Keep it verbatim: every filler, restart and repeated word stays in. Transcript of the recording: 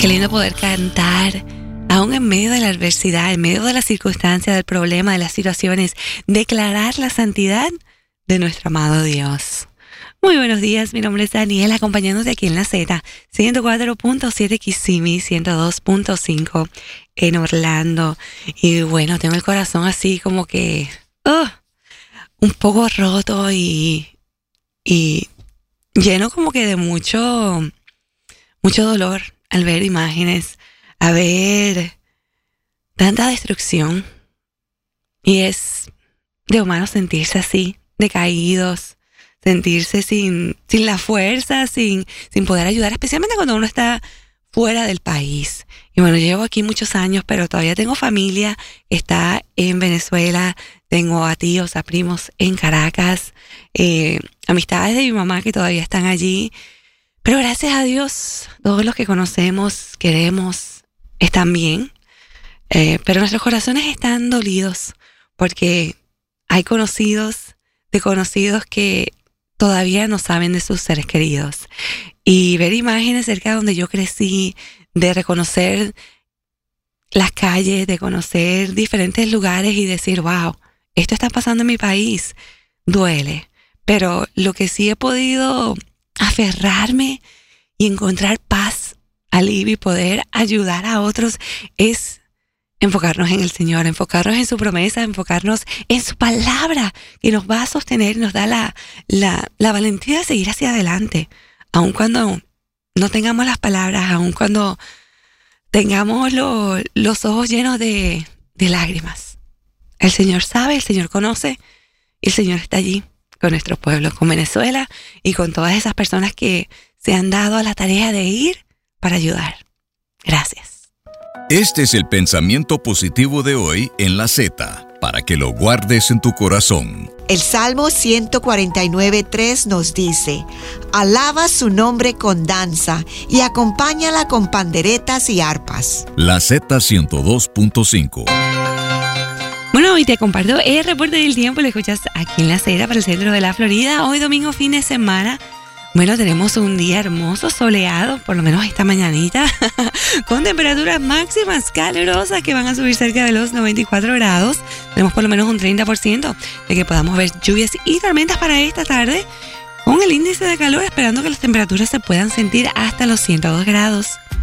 Qué lindo poder cantar, aún en medio de la adversidad, en medio de las circunstancias, del problema, de las situaciones, declarar la santidad de nuestro amado Dios. Muy buenos días, mi nombre es Daniela, acompañándote aquí en la Z, ciento cuatro punto siete Kissimmee, ciento dos punto cinco en Orlando. Y bueno, tengo el corazón así como que uh, un poco roto y, y lleno como que de mucho, mucho dolor al ver imágenes, a ver tanta destrucción. Y es de humano sentirse así, decaídos, sentirse sin, sin la fuerza, sin, sin poder ayudar, especialmente cuando uno está fuera del país. Y bueno, llevo aquí muchos años, pero todavía tengo familia que está en Venezuela, tengo a tíos, a primos en Caracas, eh, amistades de mi mamá que todavía están allí. Pero gracias a Dios, todos los que conocemos, queremos, están bien. Eh, pero nuestros corazones están dolidos porque hay conocidos de conocidos que todavía no saben de sus seres queridos. Y ver imágenes cerca de donde yo crecí, de reconocer las calles, de conocer diferentes lugares y decir, wow, esto está pasando en mi país, duele. Pero lo que sí he podido aferrarme y encontrar paz, alivio y poder ayudar a otros es enfocarnos en el Señor, enfocarnos en su promesa, enfocarnos en su palabra que nos va a sostener, nos da la, la, la valentía de seguir hacia adelante, aun cuando no tengamos las palabras, aun cuando tengamos lo, los ojos llenos de, de lágrimas. El Señor sabe, el Señor conoce y el Señor está allí con nuestro pueblo, con Venezuela y con todas esas personas que se han dado a la tarea de ir para ayudar. Gracias. Este es el pensamiento positivo de hoy en la Z, para que lo guardes en tu corazón. El Salmo ciento cuarenta y nueve, tres nos dice: alaba su nombre con danza y acompáñala con panderetas y arpas. La Z ciento dos punto cinco. Bueno, hoy te comparto el reporte del tiempo. Lo escuchas aquí en la Z para el centro de la Florida. Hoy domingo, fin de semana. Bueno, tenemos un día hermoso, soleado, por lo menos esta mañanita, con temperaturas máximas calurosas que van a subir cerca de los noventa y cuatro grados. Tenemos por lo menos un treinta por ciento de que podamos ver lluvias y tormentas para esta tarde, con el índice de calor esperando que las temperaturas se puedan sentir hasta los ciento dos grados.